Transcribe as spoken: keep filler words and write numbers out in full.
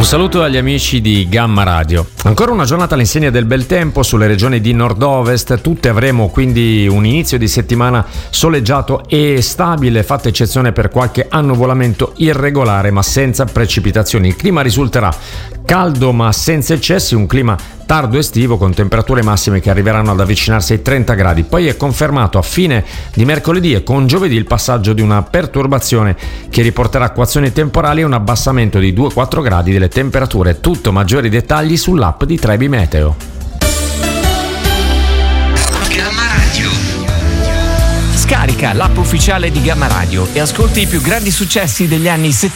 saluto agli amici di Gamma Radio. Ancora una giornata all'insegna del bel tempo sulle regioni di nord-ovest, tutte avremo quindi un inizio di settimana soleggiato e stabile, fatta eccezione per qualche annuvolamento irregolare ma senza precipitazioni. Il clima risulterà caldo ma senza eccessi, un clima tardo estivo con temperature massime che arriveranno ad avvicinarsi ai trenta gradi. Poi è confermato a fine di mercoledì e con giovedì il passaggio di una perturbazione che riporterà acquazzoni temporali e un abbassamento di due quattro gradi delle temperature. Tutto, maggiori dettagli sull'app di Trebi Meteo. Gamma Radio. Scarica l'app ufficiale di Gamma Radio e ascolti i più grandi successi degli anni settanta